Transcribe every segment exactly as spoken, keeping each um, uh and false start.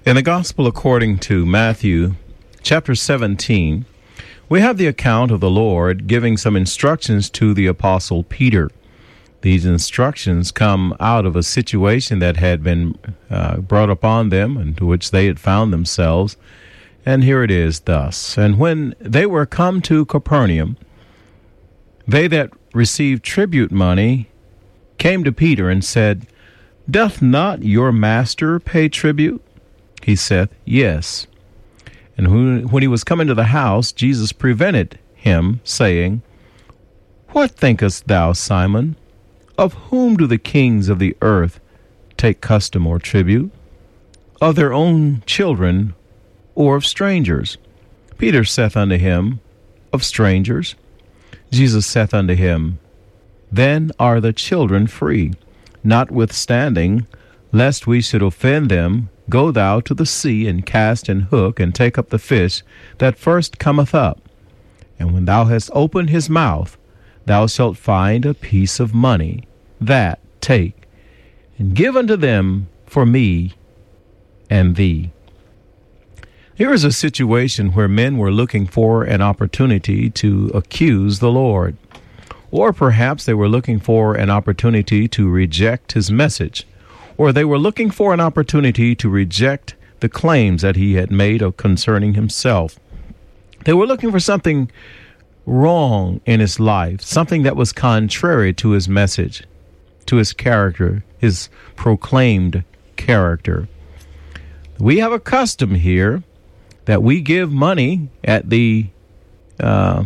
In the Gospel according to Matthew, chapter seventeen, we have the account of the Lord giving some instructions to the Apostle Peter. These instructions come out of a situation that had been uh, brought upon them, into which they had found themselves. And here it is thus. And when they were come to Capernaum, they that received tribute money came to Peter and said, Doth not your master pay tribute? He saith, Yes. And when he was come into the house, Jesus prevented him, saying, What thinkest thou, Simon? Of whom do the kings of the earth take custom or tribute? Of their own children, or of strangers? Peter saith unto him, Of strangers. Jesus saith unto him, Then are the children free. Notwithstanding, lest we should offend them, go thou to the sea, and cast and hook, and take up the fish that first cometh up. And when thou hast opened his mouth, thou shalt find a piece of money. That take, and give unto them for me and thee. Here is a situation where men were looking for an opportunity to accuse the Lord. Or perhaps they were looking for an opportunity to reject his message. Or they were looking for an opportunity to reject the claims that he had made concerning himself. They were looking for something wrong in his life, something that was contrary to his message, to his character, his proclaimed character. We have a custom here that we give money at the uh,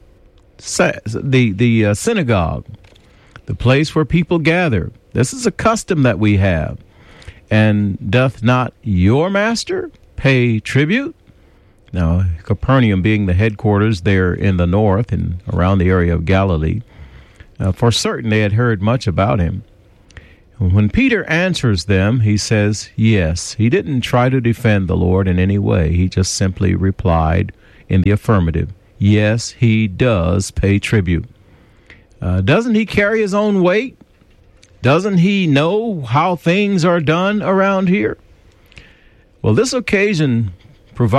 the the uh, synagogue, the place where people gather. This is a custom that we have. And doth not your master pay tribute? Now, Capernaum being the headquarters there in the north and around the area of Galilee, uh, for certain they had heard much about him. When Peter answers them, he says, yes. He didn't try to defend the Lord in any way. He just simply replied in the affirmative. Yes, he does pay tribute. Uh, doesn't he carry his own weight? Doesn't he know how things are done around here? Well, this occasion